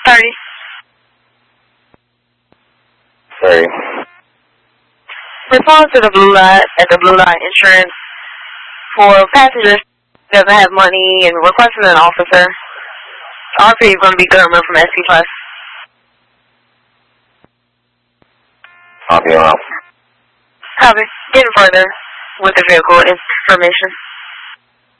30. 30. Respond to the blue light at the Blue Light Insurance for passengers that doesn't have money and requesting an officer. RP is going to be German from SP Plus. Copy. Copy. Getting further with the vehicle information.